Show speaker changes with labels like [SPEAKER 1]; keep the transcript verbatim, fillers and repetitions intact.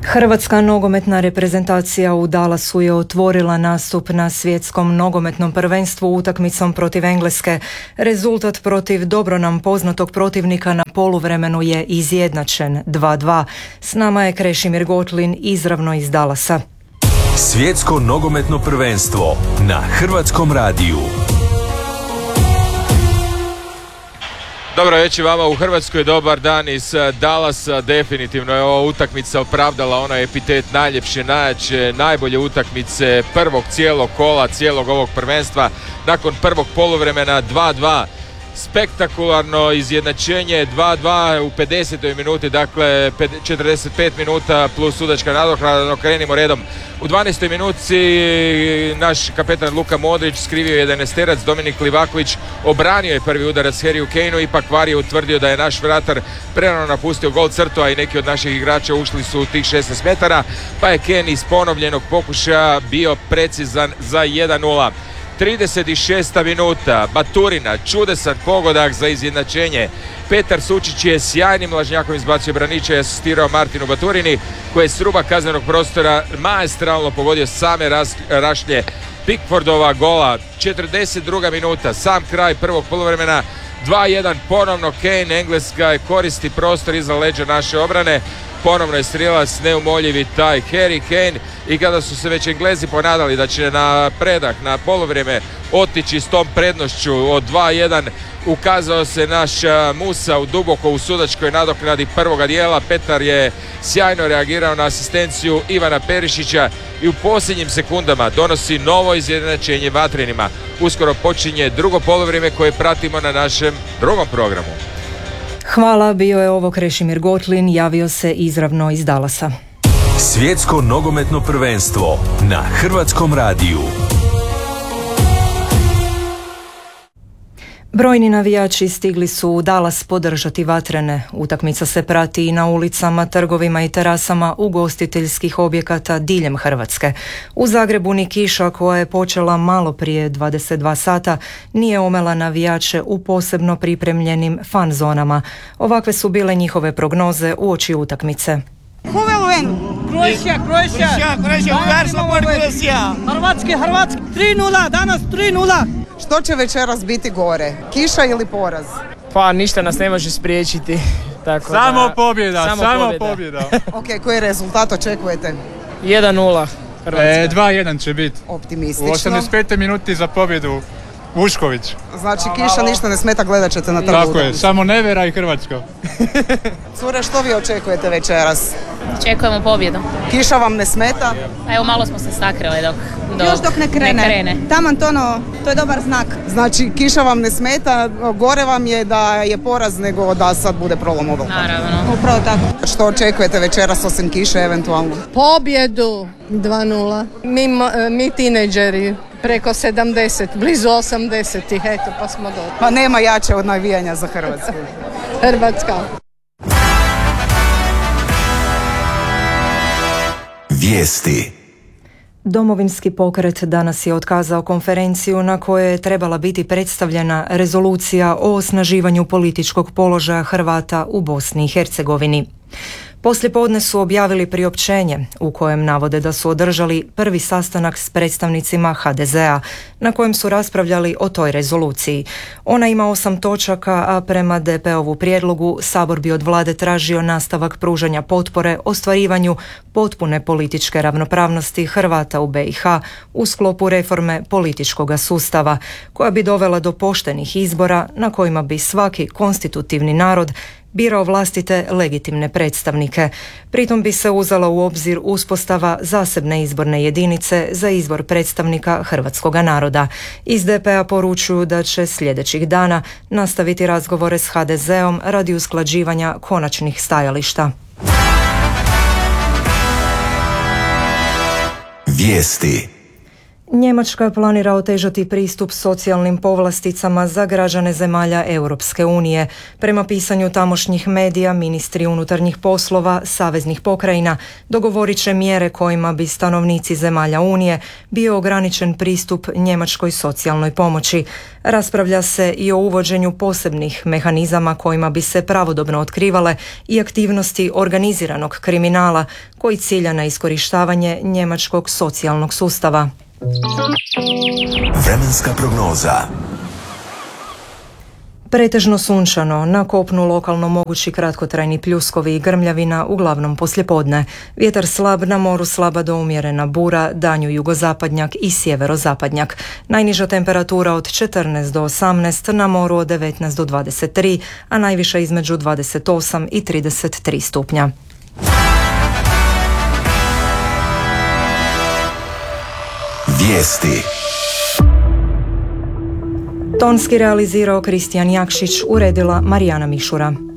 [SPEAKER 1] Hrvatska nogometna reprezentacija u Dallasu je otvorila nastup na svjetskom nogometnom prvenstvu utakmicom protiv Engleske. Rezultat protiv dobro nam poznatog protivnika na poluvremenu je izjednačen dva dva. S nama je Krešimir Gotlin izravno iz Dallasa.
[SPEAKER 2] Svjetsko nogometno prvenstvo na Hrvatskom radiju.
[SPEAKER 3] Dobro večer vama u Hrvatskoj, dobar dan iz Dallasa. Definitivno je ova utakmica opravdala onaj epitet najljepše, najjače, najbolje utakmice prvog cijelog kola, cijelog ovog prvenstva. Nakon prvog poluvremena dva dva. Spektakularno izjednačenje dva dva u pedesetoj minuti, dakle četrdeset pet minuta plus sudačka nadoknada. Krenimo redom. U dvanaestoj minuti naš kapetan Luka Modrić skrivio jedanaesterac, Dominik Livaković obranio je prvi udarac Harryu Kaneu, ipak V A R je utvrdio da je naš vratar prerano napustio gol crtu, a i neki od naših igrača ušli su u tih šesnaest metara, pa je Kane iz ponovljenog pokušaja bio precizan za jedan nula. trideset šesta minuta, Baturina, čudesan pogodak za izjednačenje. Petar Sučić je sjajnim lažnjakom izbacio Branića i asistirao Martinu Baturini, koji je s ruba kaznenog prostora maestralno pogodio same ras, rašlje Pickfordova gola. četrdeset druga minuta, sam kraj prvog poluvremena, dva jedan, ponovno Kane. Engleska koristi prostor iza leđa naše obrane. Ponovno je strijelac neumoljivi taj Harry Kane, i kada su se već Englezi ponadali da će na predah, na poluvrijeme otići s tom prednošću od dva jedan, ukazao se naš Musa u duboko u sudačkoj nadoknadi prvoga dijela. Petar je sjajno reagirao na asistenciju Ivana Perišića i u posljednjim sekundama donosi novo izjednačenje vatrenima. Uskoro počinje drugo poluvrijeme koje pratimo na našem drugom programu.
[SPEAKER 1] Hvala, bio je ovo Krešimir Gotlin, javio se izravno iz Dallasa.
[SPEAKER 2] Svjetsko nogometno prvenstvo na Hrvatskom radiju.
[SPEAKER 1] Brojni navijači stigli su u Dallas podržati vatrene. Utakmica se prati i na ulicama, trgovima i terasama ugostiteljskih objekata diljem Hrvatske. U Zagrebu ni kiša, koja je počela malo prije dvadeset dva sata, nije omela navijače u posebno pripremljenim fan zonama. Ovakve su bile njihove prognoze uoči utakmice.
[SPEAKER 4] Kroacija, Kroacija, Kroacija, Hrvatski, Hrvatski, tri nula, danas tri nula.
[SPEAKER 5] Što će večeras biti gore? Kiša ili poraz?
[SPEAKER 6] Pa ništa nas ne može spriječiti. Tako
[SPEAKER 7] samo
[SPEAKER 6] da,
[SPEAKER 7] pobjeda,
[SPEAKER 6] samo,
[SPEAKER 7] samo
[SPEAKER 6] pobjeda.
[SPEAKER 7] pobjeda.
[SPEAKER 5] Ok, koji rezultat očekujete?
[SPEAKER 6] jedan nula Hrvatska.
[SPEAKER 7] E, dva jedan će biti.
[SPEAKER 5] Optimistično.
[SPEAKER 7] U osamdeset petoj minuti za pobjedu Vušković.
[SPEAKER 5] Znači kiša ništa ne smeta, gledat ćete na trgu.
[SPEAKER 7] Tako je, samo Nevera i Hrvatska.
[SPEAKER 5] Cure, što vi očekujete večeras?
[SPEAKER 8] Očekujemo pobjedu.
[SPEAKER 5] Kiša vam ne smeta?
[SPEAKER 8] Evo malo smo se sakrili dok, dok,
[SPEAKER 9] Još dok ne krene.
[SPEAKER 8] ne krene.
[SPEAKER 9] Taman to ono, to je dobar znak.
[SPEAKER 5] Znači kiša vam ne smeta, gore vam je da je poraz nego da sad bude prolom ovolka.
[SPEAKER 8] Naravno.
[SPEAKER 9] Upravo tako.
[SPEAKER 5] Što očekujete večeras osim kiše eventualno?
[SPEAKER 10] Pobjedu dva nula. Mi, mi tinejdžeri. Preko sedamdeset, blizu osamdesetih, eto pa smo došli.
[SPEAKER 5] Pa nema jače od navijanja za Hrvatsku.
[SPEAKER 10] Hrvatska.
[SPEAKER 2] Vijesti.
[SPEAKER 1] Domovinski pokret danas je otkazao konferenciju na kojoj je trebala biti predstavljena rezolucija o osnaživanju političkog položaja Hrvata u Bosni i Hercegovini. Poslijepodne su objavili priopćenje u kojem navode da su održali prvi sastanak s predstavnicima ha de zea na kojem su raspravljali o toj rezoluciji. Ona ima osam točaka, a prema de pe ovu prijedlogu Sabor bi od vlade tražio nastavak pružanja potpore ostvarivanju potpune političke ravnopravnosti Hrvata u be i ha u sklopu reforme političkoga sustava, koja bi dovela do poštenih izbora na kojima bi svaki konstitutivni narod birao vlastite legitimne predstavnike. Pritom bi se uzela u obzir uspostava zasebne izborne jedinice za izbor predstavnika hrvatskog naroda. Iz de pe a poručuju da će sljedećih dana nastaviti razgovore s ha de zeom radi usklađivanja konačnih stajališta.
[SPEAKER 2] Vijesti.
[SPEAKER 1] Njemačka planira otežati pristup socijalnim povlasticama za građane zemalja Europske unije. Prema pisanju tamošnjih medija, ministri unutarnjih poslova saveznih pokrajina dogovorit će mjere kojima bi stanovnici zemalja Unije bio ograničen pristup njemačkoj socijalnoj pomoći. Raspravlja se i o uvođenju posebnih mehanizama kojima bi se pravodobno otkrivale i aktivnosti organiziranog kriminala koji cilja na iskorištavanje njemačkog socijalnog sustava.
[SPEAKER 2] Vremenska prognoza.
[SPEAKER 1] Pretežno sunčano, na kopnu lokalno mogući kratkotrajni pljuskovi i grmljavina, uglavnom poslijepodne. Vjetar slab, na moru slaba do umjerena bura, danju jugozapadnjak i sjeverozapadnjak. Najniža temperatura od četrnaest do osamnaest, na moru od devetnaest do dvadeset tri, a najviša između dvadeset osam i trideset tri stupnja.
[SPEAKER 2] Vijesti.
[SPEAKER 1] Tonski realizirao Kristijan Jakšić, uredila Marijana Mišura.